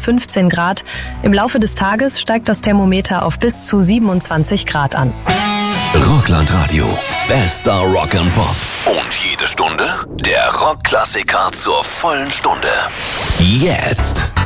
15 Grad. Im Laufe des Tages steigt das Thermometer auf bis zu 27 Grad an. Rockland Radio. Bester Rock and Pop. Und jede Stunde der Rockklassiker zur vollen Stunde. Jetzt.